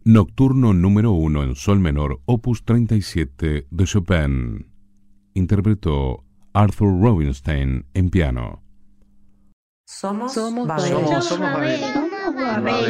Nocturno número 1 en sol menor, opus 37 de Chopin. Interpretó Arthur Rubinstein en piano. Somos Somos Babel. Babel. Somos Babel. Somos Babel.